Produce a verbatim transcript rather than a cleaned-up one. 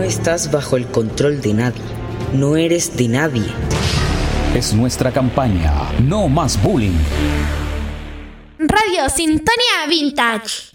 No estás bajo el control de nadie. No eres de nadie. Es nuestra campaña. No más bullying. Radio Sintonía Vintage.